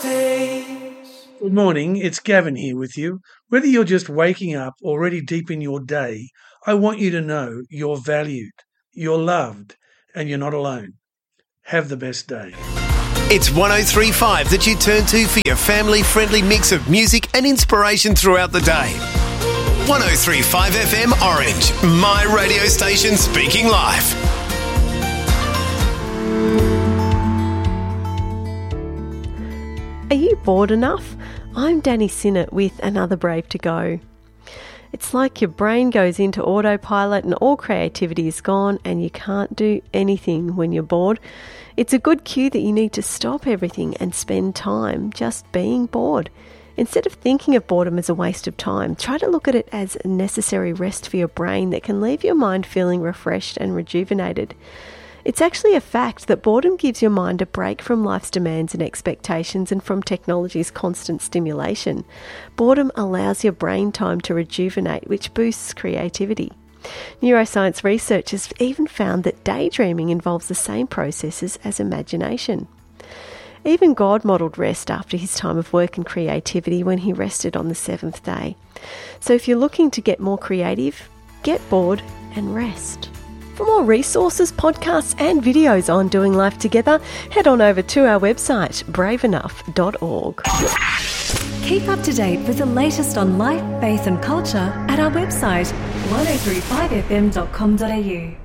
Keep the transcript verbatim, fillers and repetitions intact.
face. Good morning, it's Gavin here with you. Whether you're just waking up or already deep in your day, I want you to know you're valued, you're loved, and you're not alone. Have the best day. It's one oh three point five that you turn to for your family-friendly mix of music and inspiration throughout the day. one oh three point five F M Orange, my radio station speaking life. Are you bored enough? I'm Danny Sinnott with another Brave to Go. It's like your brain goes into autopilot and all creativity is gone and you can't do anything when you're bored. It's a good cue that you need to stop everything and spend time just being bored. Instead of thinking of boredom as a waste of time, try to look at it as a necessary rest for your brain that can leave your mind feeling refreshed and rejuvenated. It's actually a fact that boredom gives your mind a break from life's demands and expectations and from technology's constant stimulation. Boredom allows your brain time to rejuvenate, which boosts creativity. Neuroscience research has even found that daydreaming involves the same processes as imagination. Even God modelled rest after his time of work and creativity when he rested on the seventh day. So if you're looking to get more creative, get bored and rest. For more resources, podcasts and videos on doing life together, head on over to our website, brave enough dot org. Keep up to date with the latest on life, faith and culture at our website, one oh three five f m dot com dot a u.